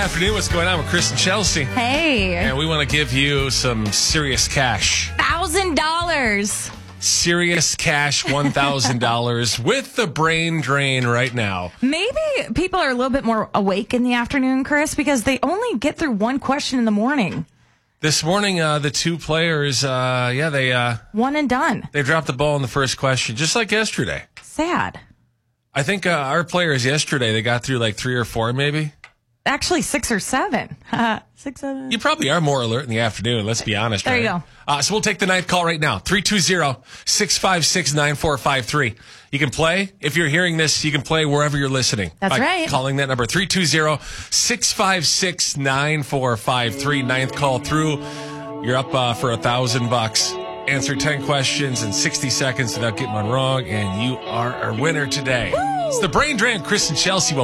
afternoon. What's going on with Chris and Chelsea? Hey. And we want to give you some serious cash. $1,000. Serious cash, $1,000 with the brain drain right now. Maybe people are a little bit more awake in the afternoon, Chris, because they only get through one question in the morning. This morning, the two players, they One and done. they dropped the ball in the first question, just like yesterday. Sad. I think our players yesterday, they got through like 3 or 4 maybe. Actually, 6 or 7. 6, 7. You probably are more alert in the afternoon, let's be honest. There right? you go. So we'll take the ninth call right now, 320-656-9453. You can play. If you're hearing this, you can play wherever you're listening. That's right. Calling that number, 320-656-9453. Ninth call through. You're up for $1,000. Answer 10 questions in 60 seconds without getting one wrong, and you are our winner today. Woo! It's the Brain Drain, Chris and Chelsea.